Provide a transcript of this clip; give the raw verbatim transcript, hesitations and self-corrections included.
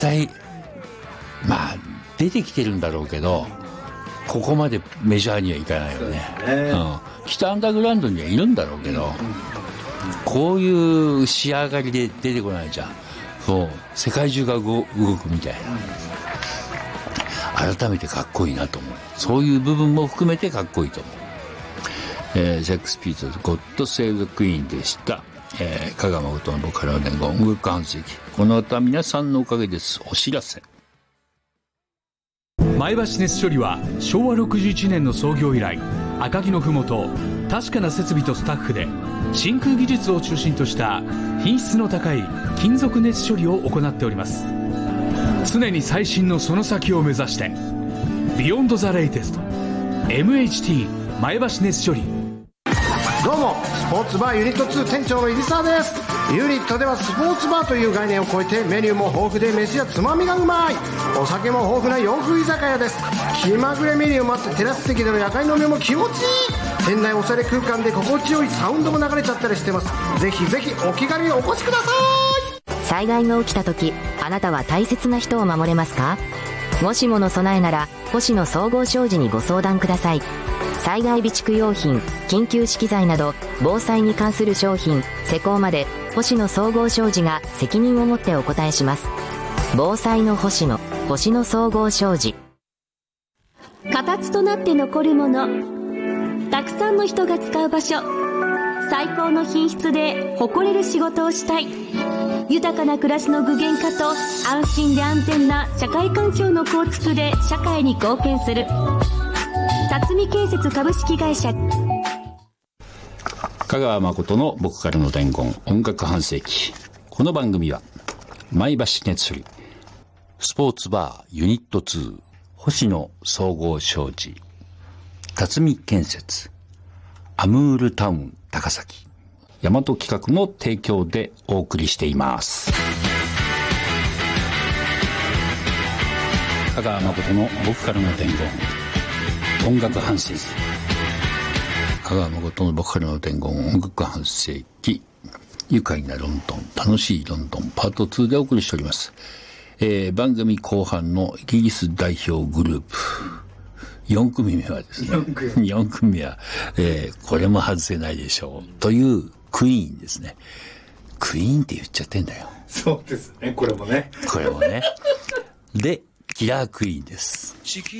対まあ出てきてるんだろうけどここまでメジャーにはいかないよね、ね、うん、北アンダーグラウンドにはいるんだろうけど、うん、こういう仕上がりで出てこないじゃん。そう世界中が動くみたいな、改めてかっこいいなと思う。そういう部分も含めてかっこいいと思う。えー、セックスピートズゴッドセーブクイーンでした。えー、香川誠のボカロ伝言音楽半世紀。この後は皆さんのおかげです。お知らせ。 前橋熱処理はしょうわろくじゅういちねんの創業以来、赤城のふもと確かな設備とスタッフで真空技術を中心とした品質の高い金属熱処理を行っております。常に最新のその先を目指してビヨンドザレイテスト エムエイチティー 前橋熱処理。 どうもスポーツバーユニットツー店長の入澤です。ユニットではスポーツバーという概念を超えてメニューも豊富で飯やつまみがうまい、お酒も豊富な洋風居酒屋です。気まぐれメニューもあってテラス席での夜会飲みも気持ちいい。店内おしゃれ空間で心地よいサウンドも流れちゃったりしてます。ぜひぜひお気軽にお越しください。 災害が起きた時、あなたは大切な人を守れますか？もしもの備えなら星野総合商事にご相談ください。災害備蓄用品、緊急資機材など防災に関する商品、施工まで星野総合商事が責任を持ってお答えします。防災の星野、星野総合商事。 形となって残るもの、たくさんの人が使う場所、最高の品質で誇れる仕事をしたい。豊かな暮らしの具現化と安心で安全な社会環境の構築で社会に貢献する辰巳建設株式会社。 香川誠の僕からの伝言音楽半世紀。この番組は前橋熱処理、スポーツバーユニットツー、星野総合商事、辰巳建設、アムールタウン高崎、大和企画の提供でお送りしています。香川誠の僕からの伝言音楽半世紀。香川誠の僕からの伝言音楽半世紀。愉快なロンドン、楽しいロンドンパートツーでお送りしております。えー、番組後半のイギリス代表グループよん組目はですね、よん組目は、えー、これも外せないでしょうというクイーンですね。クイーンって言っちゃってんだよ。 そうですね、これもね。 これもね。で、キラークイーンです。